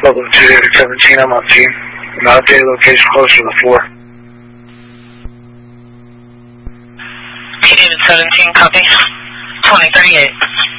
Welcome to David 17, I'm on team. My updated location closer to the 4. David 17, copy. 2038.